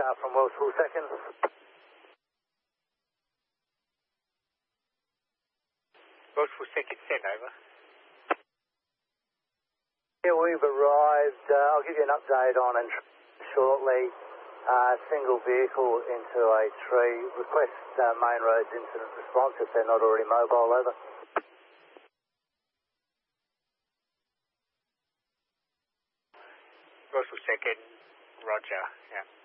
from Welshpool second. Welshpool second, send over. Yeah, we've arrived. I'll give you an update on it shortly. Single vehicle into a tree. Request main roads incident response if they're not already mobile, over. Welshpool second, roger, yeah.